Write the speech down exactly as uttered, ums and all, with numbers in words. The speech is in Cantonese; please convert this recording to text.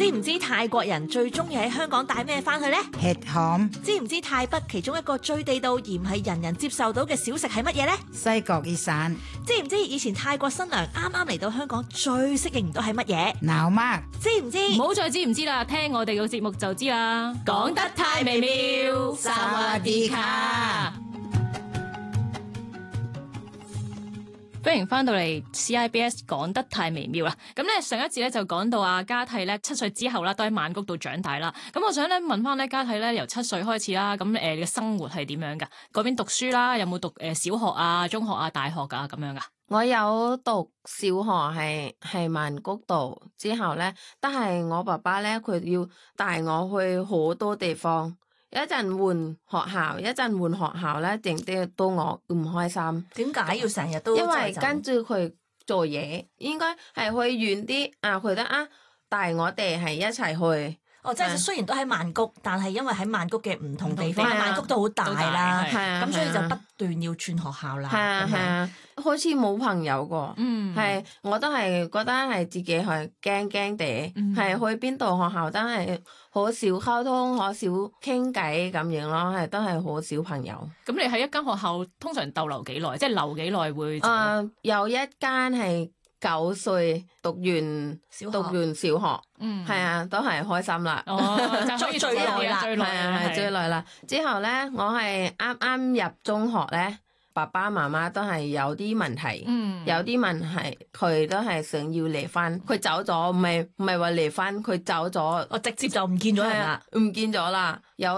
知唔知泰國人最中意喺香港帶咩翻去呢？ hetham。 知唔知泰北其中一個最地道而唔係人人接受到嘅小食係乜嘢呢？ 西國อีสาน。 知唔知以前泰國新娘啱啱嚟到香港最適應唔到係乜嘢？ หนาวมาก。 知唔知？ 唔好再知唔知啦，聽我哋嘅節目就知啦。講得太微妙， สวัสดีค่ะ。 歡迎翻到嚟 C I B S 講得太微妙啦。咁咧上一節咧就講到阿嘉蒂咧七歲之後啦，都喺曼谷度長大啦。咁我想咧問翻咧嘉蒂咧由七歲開始啦，咁誒你嘅生活係點樣噶？嗰邊讀書啦，有冇讀誒小學啊、中學啊、大學噶咁樣噶？ 我有讀小學係係曼谷度，之後咧，但係我爸爸咧佢要帶我去好多地方。一陣換學校，一陣換學校咧，定啲到我唔開心。 點解要成日都因為跟住佢做嘢，應該係去遠啲啊！佢得啊，帶我哋係一齊去。 哦，即係雖然都喺曼谷，但係因為喺曼谷嘅唔同地方， 係啊曼谷都好大啦， 係啊， 咁所以就不斷要轉學校啦。 係啊係啊，好似冇朋友個， 嗯， 係我都係覺得係自己係驚驚地，係、 嗯、 去邊度學校都係好少溝通，好少傾偈咁樣咯，係都係好少朋友。 咁你喺一間學校通常逗留幾耐？即係留幾耐會？誒、 呃，有一間係。九歲讀完小學讀完小學， 嗯， 係啊，都係開心啦。 哦，就最耐啦，最耐啊，係最耐啦。之後咧，我係啱啱入中學咧，爸爸媽媽都係有啲問題， 嗯， 有啲問題，佢都係想要離婚。佢走咗，唔係唔係話離婚，佢走咗， 我直接就唔見咗人啦， 唔見咗啦。有